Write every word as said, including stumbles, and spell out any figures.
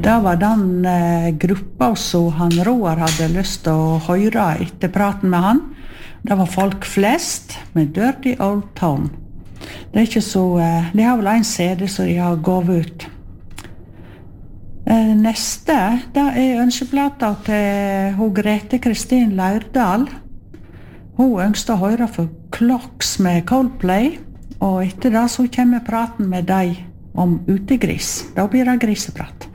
Det var den eh, gruppa som han Roar hadde lyst til å høre etter praten med han. Det var folk flest med Dirty Old Town. Det er ikke så... Eh, de har vel en C D som de har gått ut. Eh, neste, det er ønskeplata til hun Grete Kristin Laurdal. Hun ønsker å høre for Clocks med Coldplay, og etter det så kommer praten med deg om utegris. Da blir det griseprat.